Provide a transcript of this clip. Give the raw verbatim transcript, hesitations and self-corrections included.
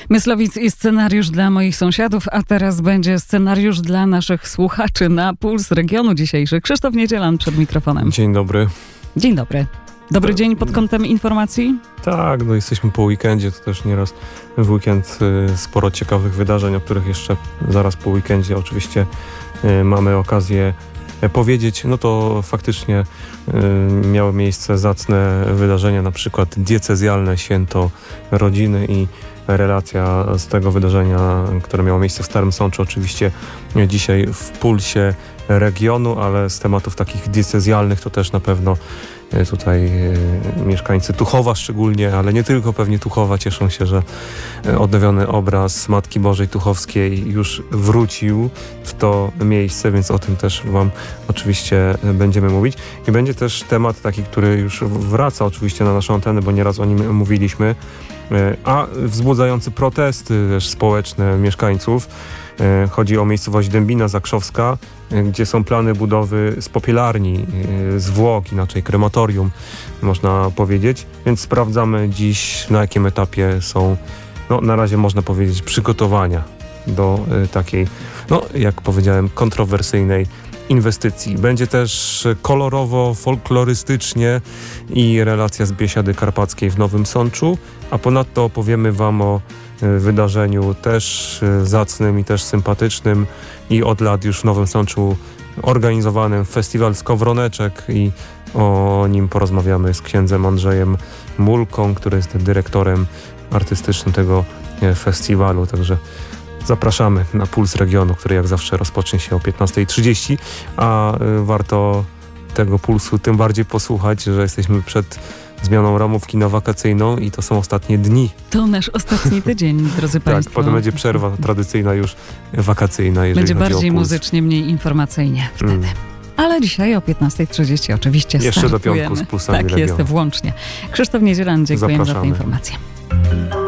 Myslowic i scenariusz dla moich sąsiadów, a teraz będzie scenariusz dla naszych słuchaczy na Puls Regionu dzisiejszy. Krzysztof Niedzielan przed mikrofonem. Dzień dobry. Dzień dobry. Dobry to, dzień pod kątem informacji? Tak, no jesteśmy po weekendzie, to też nieraz w weekend y, sporo ciekawych wydarzeń, o których jeszcze zaraz po weekendzie oczywiście y, mamy okazję y, powiedzieć. No to faktycznie y, miały miejsce zacne wydarzenia, na przykład diecezjalne święto rodziny i relacja z tego wydarzenia, które miało miejsce w Starym Sączu, oczywiście dzisiaj w Pulsie Regionu, ale z tematów takich diecezjalnych to też na pewno tutaj mieszkańcy Tuchowa szczególnie, ale nie tylko pewnie Tuchowa cieszą się, że odnowiony obraz Matki Bożej Tuchowskiej już wrócił w to miejsce, więc o tym też wam oczywiście będziemy mówić. I będzie też temat taki, który już wraca oczywiście na naszą antenę, bo nieraz o nim mówiliśmy, a wzbudzający protesty też społeczne mieszkańców. Chodzi o miejscowość Dębina Zakrzowska, gdzie są plany budowy z popielarni, zwłok, inaczej krematorium, można powiedzieć. Więc sprawdzamy dziś, na jakim etapie są, no na razie można powiedzieć, przygotowania do takiej, no jak powiedziałem, kontrowersyjnej inwestycji. Będzie też kolorowo, folklorystycznie i relacja z Biesiady Karpackiej w Nowym Sączu, a ponadto opowiemy wam o wydarzeniu też zacnym i też sympatycznym i od lat już w Nowym Sączu organizowanym festiwal Skowroneczek i o nim porozmawiamy z księdzem Andrzejem Mulką, który jest dyrektorem artystycznym tego festiwalu, także zapraszamy na Puls Regionu, który jak zawsze rozpocznie się o piętnasta trzydzieści, a warto tego pulsu tym bardziej posłuchać, że jesteśmy przed zmianą ramówki na wakacyjną i to są ostatnie dni. To nasz ostatni tydzień, drodzy Państwo. Tak, potem będzie przerwa tradycyjna już wakacyjna. Jeżeli będzie chodzi bardziej o puls. muzycznie, mniej informacyjnie wtedy. Mm. Ale dzisiaj o piętnasta trzydzieści oczywiście Jeszcze startujemy. do piątku z Pulsami Tak Regionu. jest, włącznie. Krzysztof Niedzielan, dziękuję za tę informację.